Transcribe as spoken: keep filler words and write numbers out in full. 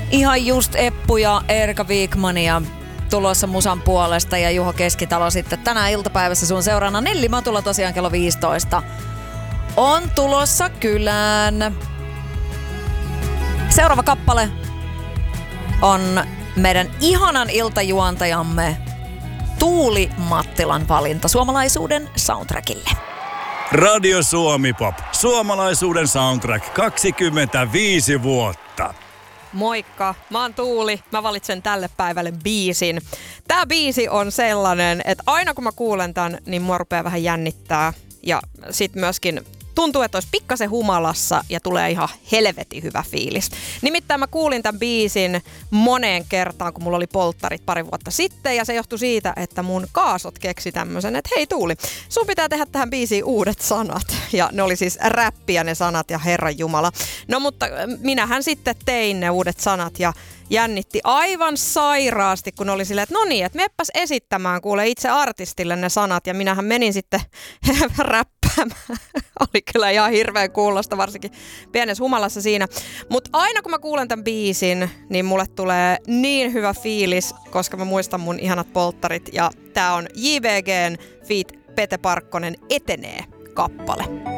Ihan just Eppu ja Erika Wigmania tulossa musan puolesta ja Juho Keskitalo sitten tänään iltapäivässä sun seurana. Nelli Matula tosiaan kello viisitoista on tulossa kylään. Seuraava kappale on meidän ihanan iltajuontajamme Tuuli Mattilan valinta suomalaisuuden soundtrackille. Radio Suomi Pop. Suomalaisuuden soundtrack kaksikymmentäviisi vuotta. Moikka, mä oon Tuuli. Mä valitsen tälle päivälle biisin. Tää biisi on sellainen, että aina kun mä kuulen tän, niin mua rupeaa vähän jännittää. Ja sit myöskin tuntuu, että olisi pikkasen humalassa ja tulee ihan helvetin hyvä fiilis. Nimittäin mä kuulin tämän biisin moneen kertaan, kun mulla oli polttarit pari vuotta sitten. Ja se johtui siitä, että mun kaasot keksi tämmöisen, että hei Tuuli, sun pitää tehdä tähän biisiin uudet sanat. Ja ne oli siis räppiä ne sanat ja Herran Jumala. No mutta minähän sitten tein ne uudet sanat ja jännitti aivan sairaasti, kun oli silleen, että no niin, että meppäs esittämään kuule itse artistille ne sanat. Ja minähän menin sitten räppäämään. Oli kyllä ihan hirveän kuulosta, varsinkin pienessä humalassa siinä. Mutta aina kun mä kuulen tämän biisin, niin mulle tulee niin hyvä fiilis, koska mä muistan mun ihanat polttarit. Ja tää on J V G:n feat. Pete Parkkonen Etenee -kappale.